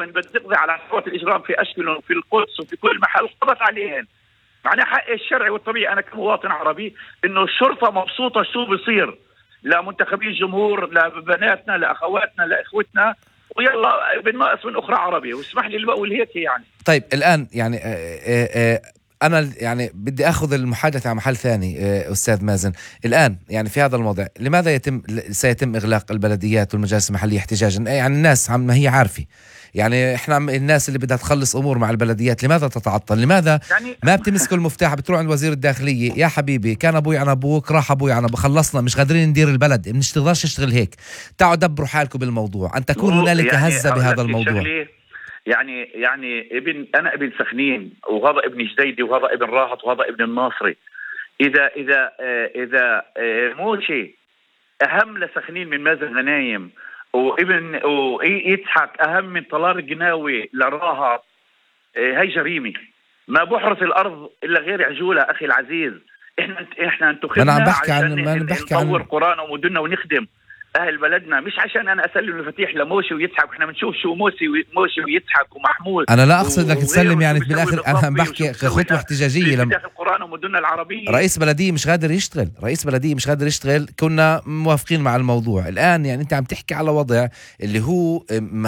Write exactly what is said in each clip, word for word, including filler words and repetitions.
اليمن بتقضي على عصابات الإجرام في أشكال وفي القدس وفي كل محل، قضت عليهن. معناه حق الشرعي والطبيعي أنا كمواطن عربي إنه الشرطة مبسوطة شو بصير لمنتخبي الجمهور، لبناتنا، لأخواتنا، لإخوتنا، ويلا بالناقص من أخرى عربي. واسمح لي بقول هيك يعني. طيب الآن يعني آآ آآ أنا يعني بدي أخذ المحادثة على محل ثاني. أستاذ مازن، الآن يعني في هذا الموضوع لماذا يتم سيتم إغلاق البلديات والمجالس المحلية احتجاجا؟ يعني الناس عم ما هي عارفة، يعني إحنا الناس اللي بدها تخلص أمور مع البلديات لماذا تتعطل؟ لماذا يعني ما بتمسكوا المفتاح بتروح عند وزير الداخلية؟ يا حبيبي كان أبوي عن أبوك، راح أبوي عن أبوك، خلصنا مش قادرين ندير البلد، مش تقدرش تشتغل هيك، تعالوا دبروا حالكم بالموضوع، أن تكون هنالك يعني هزة بهذا الموضوع. يعني يعني ابن أنا ابن سخنين، وهذا ابن جديدي، وهذا ابن راهط، وهذا ابن الناصري. إذا إذا إذا موشي أهم لسخنين من مازن غنايم، وابن ويضحك أهم من طلال الجناوي لراهط، هاي جريمة. ما بحرث الأرض إلا غير عجولة أخي العزيز. إحنا إحنا انتخبنا عشان نطور قرانا ومدننا ونخدم أهل بلدنا، مش عشان أنا أسلم المفاتيح لموشي ويضحك. إحنا بنشوف شو موسي موشي ويضحك ومحمود. أنا لا أقصد لك تسلم يعني بالآخر، أنا بحكي خطوة احتجاجية لما داخل القرآن ومدننا العربية. رئيس بلدية مش قادر يشتغل، رئيس بلدية مش قادر يشتغل، كنا موافقين مع الموضوع. الآن يعني أنت عم تحكي على وضع اللي هو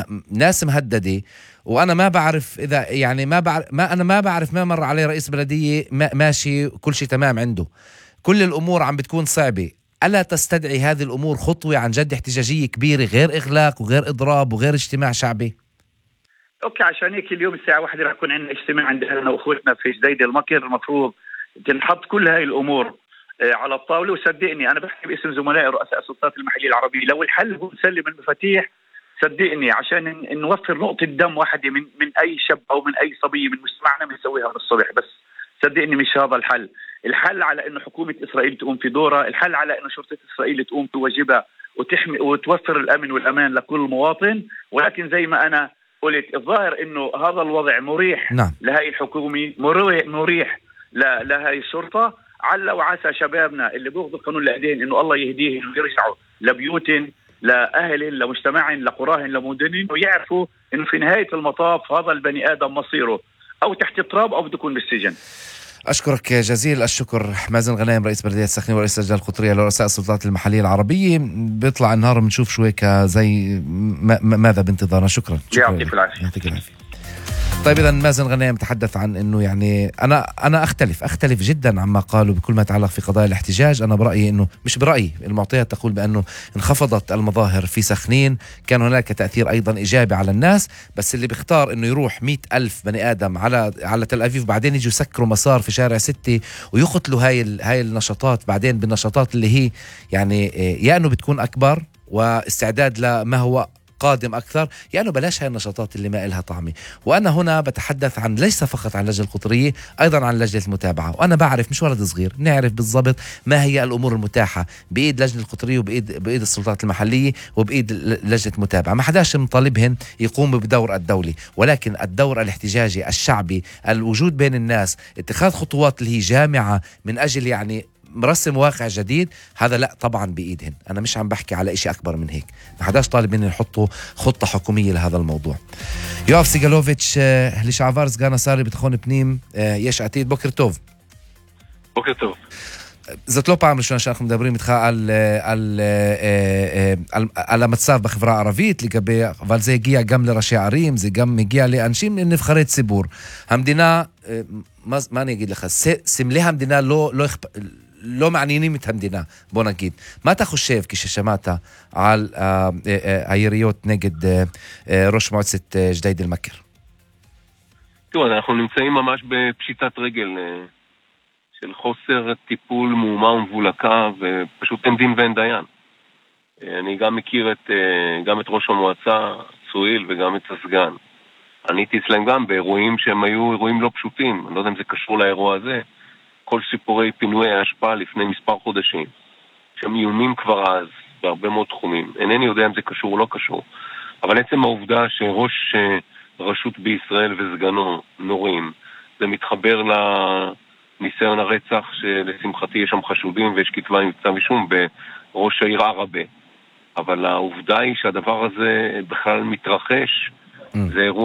ناس مهددة، وأنا ما بعرف إذا يعني ما بعرف ما أنا ما بعرف ما مر عليه رئيس بلدية ماشي كل شيء تمام عنده، كل الأمور عم بتكون صعبة. ألا تستدعي هذه الأمور خطوة عن جد احتجاجية كبيرة، غير إغلاق وغير إضراب وغير اجتماع شعبي؟ أوكي، عشان هيك اليوم الساعة واحدة رح يكون عندنا اجتماع عند أهلنا وأخوتنا في جديد المكر. المفروض تنحط كل هاي الأمور على الطاولة. وصدقني أنا بحكي باسم زملائي رؤساء السلطات المحلية العربية، لو الحل هو نسلم المفاتيح صدقني عشان نوفر نقطة دم واحدة من من أي شاب أو من أي صبية من مجتمعنا بنسويها بالصبح. بس صدقني مش هذا الحل. الحل على إنه حكومة إسرائيل تقوم في دورها، الحل على إنه شرطة إسرائيل تقوم في واجبها وتحمي وتوفر الأمن والأمان لكل مواطن. ولكن زي ما أنا قلت الظاهر إنه هذا الوضع مريح نعم. لهاي الحكومة، مريح لهاي الشرطة. على وعسى شبابنا اللي بياخذوا القانون لأيديهم إنه الله يهديهم ويرجعوا لبيوتهم، لأهلهم، لمجتمعهم، لقراهم، لمدنهم، ويعرفوا إنه في نهاية المطاف هذا البني آدم مصيره أو تحت التراب أو بده يكون بالسجن. أشكرك جزيل الشكر مازن غنايم، رئيس بلدية سخنين ورئيس اللجنة القطرية لرؤساء السلطات المحلية العربية. بيطلع النهار بنشوف شو هيك زي ماذا بانتظارنا. شكرا. يعطيك العافية. طيب إذا مازن غنايم تحدث عن إنه يعني أنا أنا أختلف أختلف جدا عما قالوا بكل ما يتعلق في قضايا الاحتجاج. أنا برأيي إنه مش برأيي، المعطيات تقول بأنه انخفضت المظاهر في سخنين، كان هناك تأثير أيضا إيجابي على الناس، بس اللي بيختار إنه يروح مئة ألف بني آدم على على تل أبيب بعدين يجوا يسكروا مسار في شارع ستة ويقتلوا هاي هاي النشاطات بعدين بالنشاطات اللي هي يعني يا إنه بتكون أكبر واستعداد لما هو قادم أكثر، يعني بلاش هاي النشاطات اللي ما إلها طعمة. وأنا هنا بتحدث عن ليس فقط عن اللجنة القطرية، أيضا عن لجنة المتابعة. وأنا بعرف مش ولد صغير، نعرف بالضبط ما هي الأمور المتاحة بإيد لجنة القطرية وبإيد بإيد السلطات المحلية وبإيد لجنة المتابعة. ما حداش مطالبهن يقوم بدور الدولي، ولكن الدور الاحتجاجي الشعبي، الوجود بين الناس، اتخاذ خطوات اللي هي جامعة من أجل يعني مرسم واقع جديد، هذا لا طبعا بإيدهن. أنا مش عم بحكي على إشي أكبر من هيك. ما حداش طالب مني يحطوا خطة حكومية لهذا الموضوع. يوف سيجالوفيتش לשעבר סגן השר לביטחון פנים יש עתיד, בוקר טוב. בוקר טוב. זאת לא פעם ראשונה שאנחנו מדברים איתך על, על, על, על המצב בחברה הערבית לגבי, אבל זה הגיע גם לראשי ערים, זה גם הגיע לאנשים נבחרי ציבור. המדינה, מה, מה אני אגיד לך, סמלי המדינה לא, לא, לא מעניינים את המדינה, בוא נגיד. מה אתה חושב כששמעת על היריות נגד ראש מועצת ג'דיידה מכר? תראו, אנחנו נמצאים ממש בפשיטת רגל של חוסר טיפול מאומה ומבולקה, ופשוט אין דין ואין דיין. אני גם מכיר את, גם את ראש המועצה צויל וגם את הסגן. אני הייתי אצלם גם באירועים שהם היו אירועים לא פשוטים. אני לא יודע אם זה קשור לאירוע הזה. כל סיפורי פינוי ההשפעה לפני מספר חודשים, שהם איומים כבר אז בהרבה מאוד תחומים. אינני יודע אם זה קשור או לא קשור, אבל עצם העובדה שראש רשות בישראל וסגנו נורים, זה מתחבר לניסיון הרצח שלשמחתי יש שם חשודים ויש כתבי מבצע משום בראש העיר ערבה. אבל העובדה היא שהדבר הזה בכלל מתרחש, זה אירוע